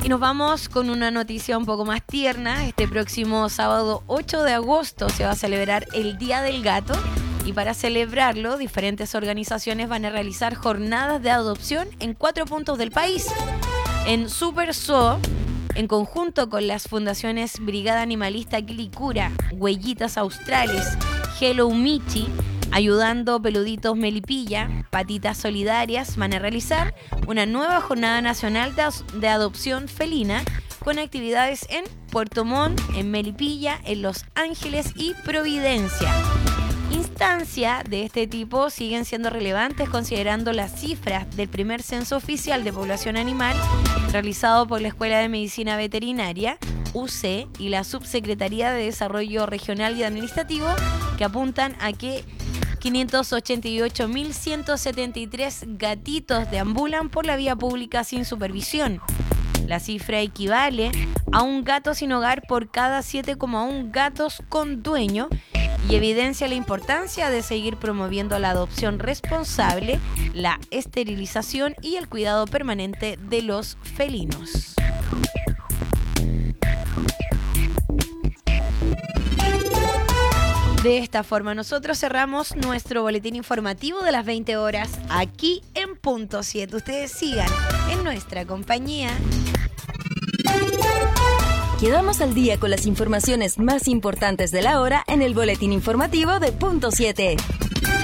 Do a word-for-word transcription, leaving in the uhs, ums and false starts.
Y nos vamos con una noticia un poco más tierna. Este próximo sábado ocho de agosto se va a celebrar el Día del Gato. Y para celebrarlo, diferentes organizaciones van a realizar jornadas de adopción en cuatro puntos del país. En Super Zoo, en conjunto con las fundaciones Brigada Animalista Quilicura, Huellitas Australes, Hello Michi, Ayudando Peluditos Melipilla, Patitas Solidarias, van a realizar una nueva jornada nacional de, de adopción felina con actividades en Puerto Montt, en Melipilla, en Los Ángeles y Providencia. Instancias de este tipo siguen siendo relevantes considerando las cifras del primer censo oficial de población animal realizado por la Escuela de Medicina Veterinaria, U C, y la Subsecretaría de Desarrollo Regional y Administrativo, que apuntan a que quinientos ochenta y ocho mil ciento setenta y tres gatitos deambulan por la vía pública sin supervisión. La cifra equivale a un gato sin hogar por cada siete coma uno gatos con dueño y evidencia la importancia de seguir promoviendo la adopción responsable, la esterilización y el cuidado permanente de los felinos. De esta forma nosotros cerramos nuestro boletín informativo de las veinte horas aquí en Punto siete. Ustedes sigan en nuestra compañía. Quedamos al día con las informaciones más importantes de la hora en el boletín informativo de Punto siete.